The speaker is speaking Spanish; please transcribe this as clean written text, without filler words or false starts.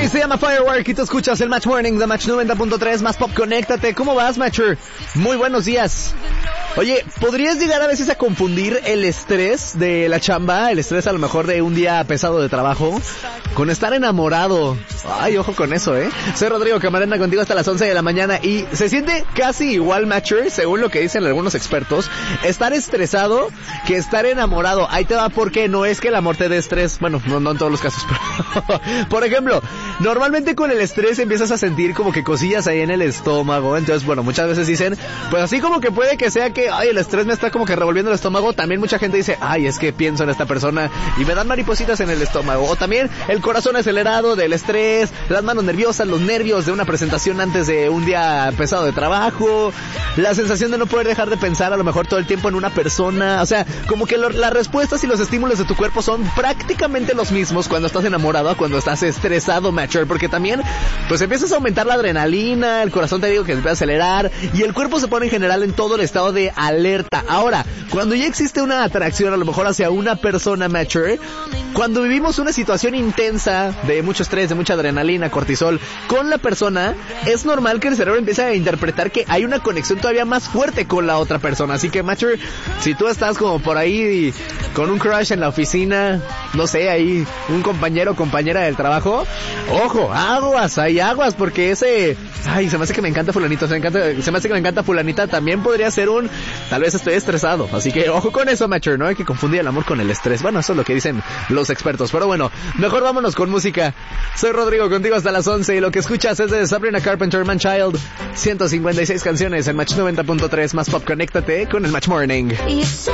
Así se llama Firework y tú escuchas el Match Morning de Match 90.3 más pop. Conéctate. ¿Cómo vas, Matcher? Muy buenos días. Oye, ¿podrías llegar a veces a confundir el estrés de la chamba, el estrés a lo mejor de un día pesado de trabajo, con estar enamorado? Ay, ojo con eso, Soy Rodrigo Camarena contigo hasta las 11 de la mañana y se siente casi igual, Matcher, según lo que dicen algunos expertos, estar estresado que estar enamorado. Ahí te va porque no es que el amor te dé estrés, bueno, no en todos los casos, pero por ejemplo, normalmente con el estrés empiezas a sentir como que cosillas ahí en el estómago, entonces bueno, muchas veces dicen, pues así como que puede que sea que, ay, el estrés me está como que revolviendo el estómago, también mucha gente dice, ay, es que pienso en esta persona y me dan maripositas en el estómago, o también el corazón acelerado del estrés, las manos nerviosas, los nervios de una presentación antes de un día pesado de trabajo, la sensación de no poder dejar de pensar a lo mejor todo el tiempo en una persona, o sea, como que las respuestas y los estímulos de tu cuerpo son prácticamente los mismos cuando estás enamorado a cuando estás estresado, Matcher, porque también pues empiezas a aumentar la adrenalina, el corazón te digo que se empieza a acelerar y el cuerpo se pone en general en todo el estado de alerta. Ahora, cuando ya existe una atracción a lo mejor hacia una persona, Matcher, cuando vivimos una situación intensa de mucho estrés, de mucha adrenalina, cortisol con la persona, es normal que el cerebro empiece a interpretar que hay una conexión todavía más fuerte con la otra persona. Así que, Matcher, si tú estás como por ahí con un crush en la oficina, no sé, ahí un compañero o compañera del trabajo, ojo, aguas, hay aguas, porque ese, ay, se me hace que me encanta fulanito, se me hace que me encanta fulanita, también podría ser tal vez estoy estresado, así que ojo con eso, Matcher, no hay que confundir el amor con el estrés. Bueno, eso es lo que dicen los expertos, pero bueno, mejor vámonos con música. Soy Rodrigo contigo hasta las 11 y lo que escuchas es de Sabrina Carpenter, Man Child, 156 canciones en Match 90.3 más pop. Conéctate con el Match Morning.